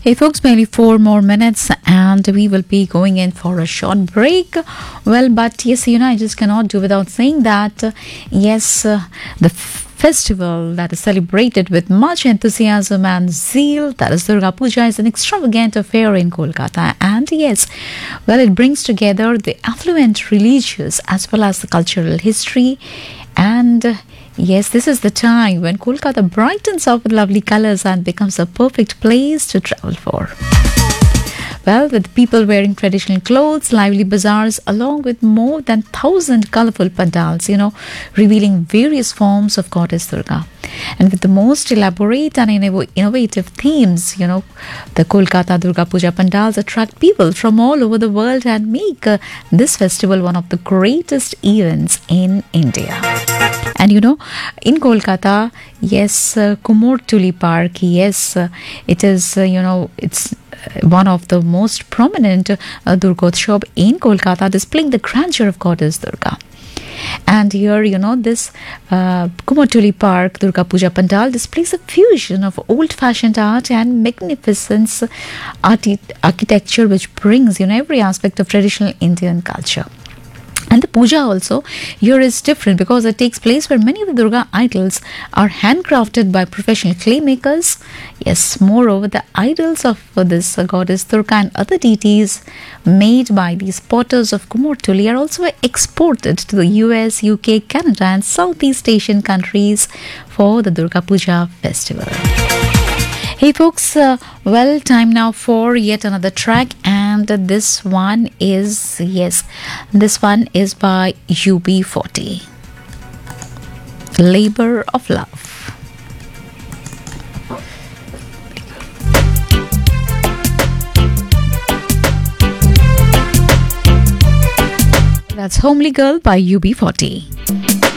Hey folks, barely 4 more minutes and we will be going in for a short break. Well, but yes, I just cannot do without saying that, the festival that is celebrated with much enthusiasm and zeal, that is Durga Puja, is an extravagant affair in Kolkata. And yes, well, it brings together the affluent religious as well as the cultural history. And yes, this is the time when Kolkata brightens up with lovely colors and becomes a perfect place to travel for. Well, with people wearing traditional clothes, lively bazaars, along with more than 1,000 colorful pandals, revealing various forms of Goddess Durga. And with the most elaborate and innovative themes, the Kolkata Durga Puja pandals attract people from all over the world and make this festival one of the greatest events in India. And in Kolkata, yes, Kumortuli Park, yes, it is, it's one of the most prominent Durgotshab in Kolkata, displaying the grandeur of Goddess Durga. And here, this Kumortuli Park Durga Puja Pandal displays a fusion of old-fashioned art and magnificent architecture, which brings, every aspect of traditional Indian culture. And the puja also here is different because it takes place where many of the Durga idols are handcrafted by professional clay makers. Yes, moreover, the idols of this goddess Durga and other deities made by these potters of Kumortuli are also exported to the US, UK, Canada and Southeast Asian countries for the Durga Puja festival. Hey folks, time now for yet another track, and this one is by UB40, Labor of Love. That's Homely Girl by UB40.